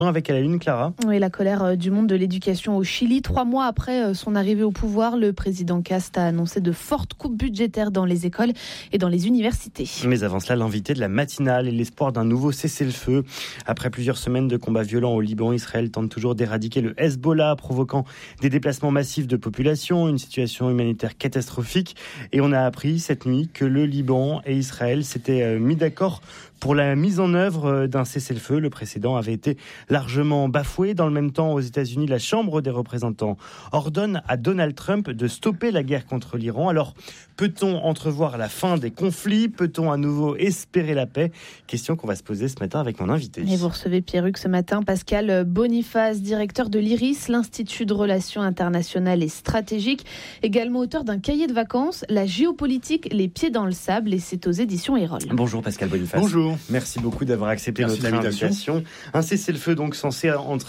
Avec à la une, Clara. Oui, la colère du monde de l'éducation au Chili. 3 mois après son arrivée au pouvoir, le président Cast a annoncé de fortes coupes budgétaires dans les écoles et dans les universités. Mais avant cela, l'invité de la matinale et l'espoir d'un nouveau cessez-le-feu. Après plusieurs semaines de combats violents au Liban, Israël tente toujours d'éradiquer le Hezbollah, provoquant des déplacements massifs de population, une situation humanitaire catastrophique. Et on a appris cette nuit que le Liban et Israël s'étaient mis d'accord pour la mise en œuvre d'un cessez-le-feu. Le précédent avait été largement bafoué. Dans le même temps, aux États-Unis, la Chambre des représentants ordonne à Donald Trump de stopper la guerre contre l'Iran. Alors, peut-on entrevoir la fin des conflits ? Peut-on à nouveau espérer la paix ? Question qu'on va se poser ce matin avec mon invité. Et vous recevez Pierruc ce matin, Pascal Boniface, directeur de l'IRIS, l'Institut de Relations Internationales et Stratégiques, également auteur d'un cahier de vacances, La géopolitique, les pieds dans le sable, et c'est aux éditions Erol. Bonjour Pascal Boniface. Bonjour. Merci beaucoup d'avoir accepté notre invitation. Un cessez-le-feu donc censé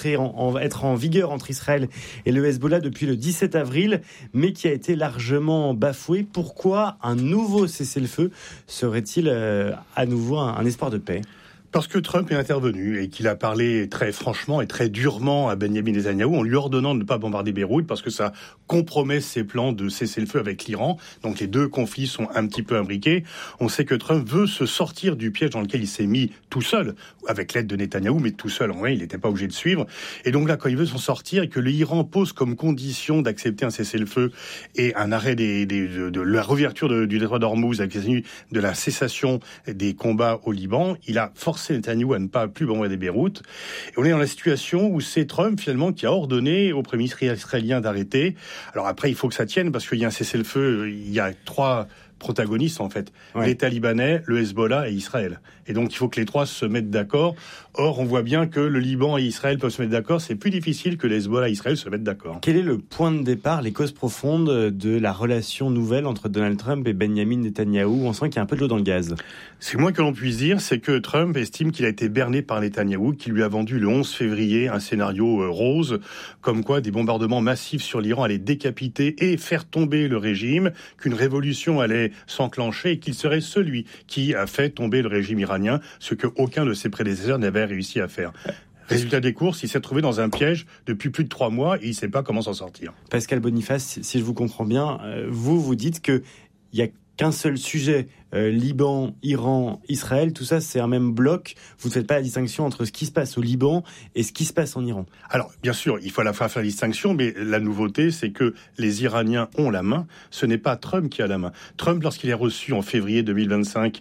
être en vigueur entre Israël et le Hezbollah depuis le 17 avril, mais qui a été largement bafoué. Pourquoi un nouveau cessez-le-feu serait-il à nouveau un espoir de paix ? Parce que Trump est intervenu et qu'il a parlé très franchement et très durement à Benyamin Netanyahou en lui ordonnant de ne pas bombarder Beyrouth parce que ça compromet ses plans de cessez-le-feu avec l'Iran. Donc les deux conflits sont un petit peu imbriqués. On sait que Trump veut se sortir du piège dans lequel il s'est mis tout seul, avec l'aide de Netanyahou, mais tout seul en vrai, il n'était pas obligé de suivre. Et donc là, quand il veut s'en sortir et que l'Iran pose comme condition d'accepter un cessez-le-feu et un arrêt de la réouverture du détroit d'Ormuz avec de la cessation des combats au Liban, il a forcé Netanyahou à ne pas plus bombarder Beyrouth. Et on est dans la situation où c'est Trump finalement qui a ordonné au premier ministre israélien d'arrêter. Alors après, il faut que ça tienne parce qu'il y a un cessez-le-feu. Il y a 3 protagonistes en fait, l'État libanais, le Hezbollah et Israël. Et donc il faut que les 3 se mettent d'accord. Or, on voit bien que le Liban et Israël peuvent se mettre d'accord. C'est plus difficile que le Hezbollah et Israël se mettent d'accord. Quel est le point de départ, les causes profondes de la relation nouvelle entre Donald Trump et Benyamin Netanyahou ? On sent qu'il y a un peu de l'eau dans le gaz. C'est moins que l'on puisse dire, c'est que Trump estime qu'il a été berné par Netanyahou, qui lui a vendu le 11 février un scénario rose, comme quoi des bombardements massifs sur l'Iran allaient décapiter et faire tomber le régime, qu'une révolution allait s'enclencher et qu'il serait celui qui a fait tomber le régime iranien, ce que aucun de ses prédécesseurs n'avait réussi à faire. Résultat des courses, il s'est trouvé dans un piège depuis plus de 3 mois et il ne sait pas comment s'en sortir. Pascal Boniface, si je vous comprends bien, vous dites qu'il n'y a qu'un seul sujet, Liban, Iran, Israël, tout ça c'est un même bloc. Vous ne faites pas la distinction entre ce qui se passe au Liban et ce qui se passe en Iran. Alors bien sûr, il faut à la fois faire la distinction, mais la nouveauté c'est que les Iraniens ont la main, ce n'est pas Trump qui a la main. Trump, lorsqu'il est reçu en février 2025,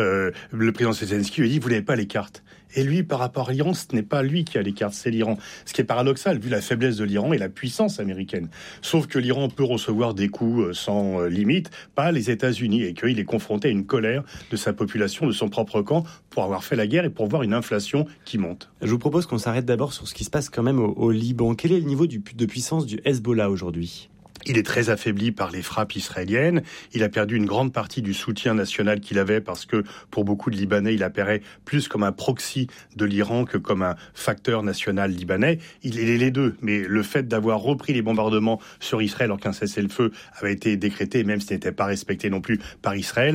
le président Zelensky lui dit « vous n'avez pas les cartes ». Et lui, par rapport à l'Iran, ce n'est pas lui qui a les cartes, c'est l'Iran. Ce qui est paradoxal, vu la faiblesse de l'Iran et la puissance américaine. Sauf que l'Iran peut recevoir des coups sans limite, pas les États-Unis, et qu'il est confronté à une colère de sa population, de son propre camp, pour avoir fait la guerre et pour voir une inflation qui monte. Je vous propose qu'on s'arrête d'abord sur ce qui se passe quand même au Liban. Quel est le niveau de puissance du Hezbollah aujourd'hui ? Il est très affaibli par les frappes israéliennes. Il a perdu une grande partie du soutien national qu'il avait parce que pour beaucoup de Libanais, il apparaît plus comme un proxy de l'Iran que comme un facteur national libanais. Il est les deux, mais le fait d'avoir repris les bombardements sur Israël alors qu'un cessez-le-feu avait été décrété, même si ce n'était pas respecté non plus par Israël,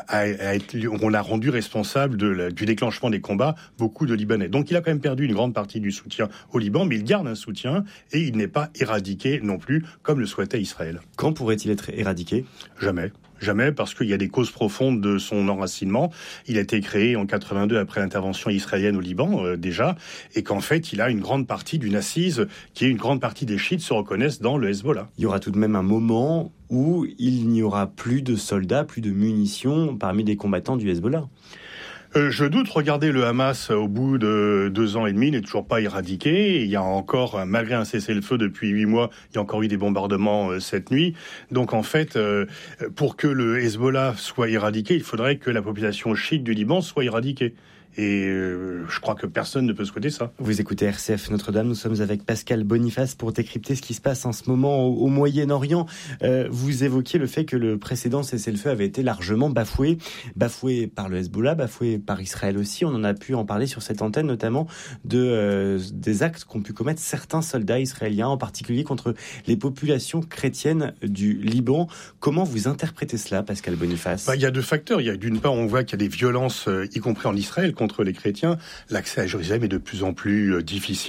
on l'a rendu responsable du déclenchement des combats beaucoup de Libanais. Donc il a quand même perdu une grande partie du soutien au Liban, mais il garde un soutien et il n'est pas éradiqué non plus comme le souhaitait Israël. Quand pourrait-il être éradiqué ? Jamais, parce qu'il y a des causes profondes de son enracinement. Il a été créé en 82 après l'intervention israélienne au Liban, déjà, et qu'en fait, il a une grande partie d'une assise qui est une grande partie des chiites se reconnaissent dans le Hezbollah. Il y aura tout de même un moment où il n'y aura plus de soldats, plus de munitions parmi les combattants du Hezbollah. Je doute, regardez le Hamas au bout de 2 ans et demi, n'est toujours pas éradiqué. Il y a encore, malgré un cessez-le-feu depuis 8 mois, il y a encore eu des bombardements cette nuit. Donc en fait, pour que le Hezbollah soit éradiqué, il faudrait que la population chiite du Liban soit éradiquée. Et je crois que personne ne peut souhaiter ça. Vous écoutez RCF Notre-Dame, nous sommes avec Pascal Boniface pour décrypter ce qui se passe en ce moment au Moyen-Orient. Vous évoquiez le fait que le précédent cessez-le-feu avait été largement bafoué par le Hezbollah, bafoué par Israël aussi. On en a pu en parler sur cette antenne, notamment des actes qu'ont pu commettre certains soldats israéliens, en particulier contre les populations chrétiennes du Liban. Comment vous interprétez cela, Pascal Boniface ? Il y a 2 facteurs. Il y a d'une part, on voit qu'il y a des violences, y compris en Israël, contre les chrétiens. L'accès à Jérusalem est de plus en plus difficile.